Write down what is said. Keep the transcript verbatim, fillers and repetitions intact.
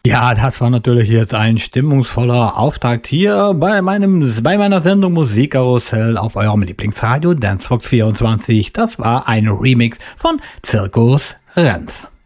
Ja, das war natürlich jetzt ein stimmungsvoller Auftakt hier bei meinem, bei meiner Sendung Musikkarussell auf eurem Lieblingsradio Dancevox vierundzwanzig. Das war ein Remix von Zirkus Renz.